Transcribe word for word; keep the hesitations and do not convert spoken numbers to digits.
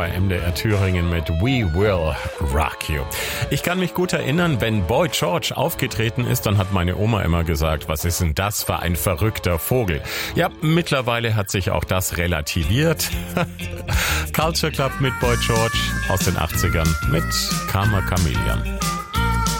bei M D R Thüringen mit We Will Rock You. Ich kann mich gut erinnern, wenn Boy George aufgetreten ist, dann hat meine Oma immer gesagt, was ist denn das für ein verrückter Vogel? Ja, mittlerweile hat sich auch das relativiert. Culture Club mit Boy George aus den achtzigern mit Karma Chameleon.